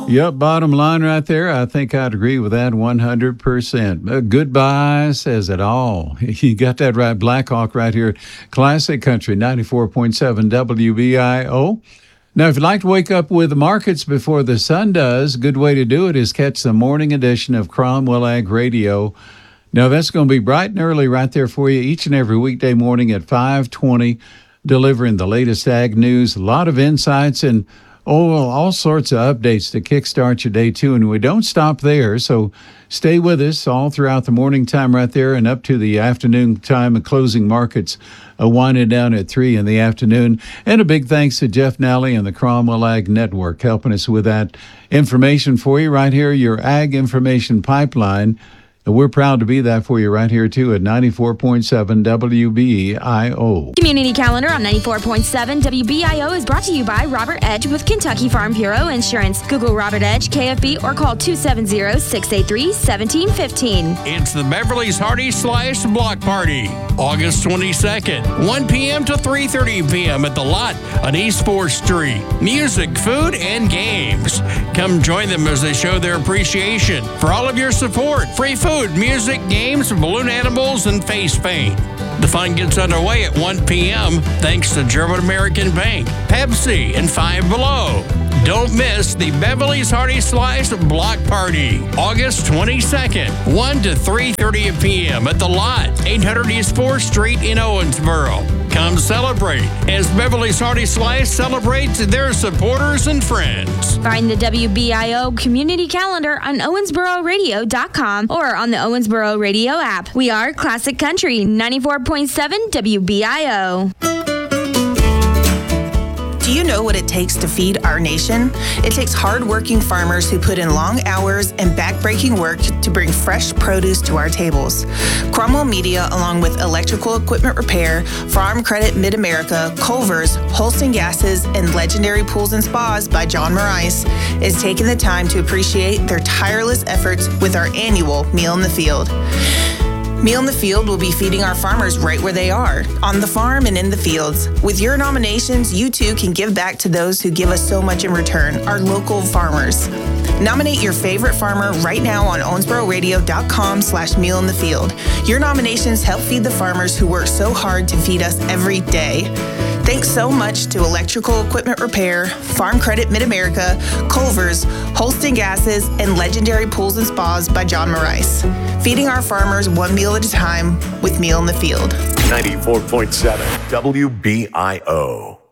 Yep, bottom line right there. I think I'd agree with that 100%. Goodbye says it all. You got that right. Blackhawk right here. Classic Country 94.7 WBIO. Now, if you'd like to wake up with the markets before the sun does, a good way to do it is catch the morning edition of Cromwell Ag Radio. Now, that's going to be bright and early right there for you each and every weekday morning at 5:20, delivering the latest ag news, a lot of insights, and all sorts of updates to kickstart your day, too. And we don't stop there, so stay with us all throughout the morning time right there and up to the afternoon time of closing markets, winding down at 3 in the afternoon. And a big thanks to Jeff Nally and the Cromwell Ag Network helping us with that information for you right here, your Ag Information Pipeline. And we're proud to be that for you right here, too, at 94.7 WBIO. Community Calendar on 94.7 WBIO is brought to you by Robert Edge with Kentucky Farm Bureau Insurance. Google Robert Edge, KFB, or call 270-683-1715. It's the Beverly's Hearty Slice Block Party, August 22nd, 1 p.m. to 3:30 p.m. at The Lot on East 4th Street. Music, food, and games. Come join them as they show their appreciation for all of your support. Free food, music, games, balloon animals, and face paint. The fun gets underway at 1 p.m. thanks to German American Bank, Pepsi, and Five Below. Don't miss the Beverly's Hearty Slice Block Party, August 22nd, 1 to 3:30 p.m. at The Lot, 800 East 4th Street in Owensboro. Come celebrate as Beverly's Hearty Slice celebrates their supporters and friends. Find the WBIO Community Calendar on OwensboroRadio.com or on the Owensboro Radio app. We are Classic Country 94.7 WBIO. Do you know what it takes to feed our nation? It takes hard-working farmers who put in long hours and back-breaking work to bring fresh produce to our tables. Cromwell Media, along with Electrical Equipment Repair, Farm Credit Mid-America, Culver's, Holston Gases, and Legendary Pools and Spas by John Marais, is taking the time to appreciate their tireless efforts with our annual Meal in the Field. Meal in the Field will be feeding our farmers right where they are, on the farm and in the fields. With your nominations, you too can give back to those who give us so much in return, our local farmers. Nominate your favorite farmer right now on OwensboroRadio.com/mealinthefield. Your nominations help feed the farmers who work so hard to feed us every day. Thanks so much to Electrical Equipment Repair, Farm Credit Mid-America, Culver's, Holston Gases, and Legendary Pools and Spas by John Marais. Feeding our farmers one meal at a time with Meal in the Field. 94.7 WBIO.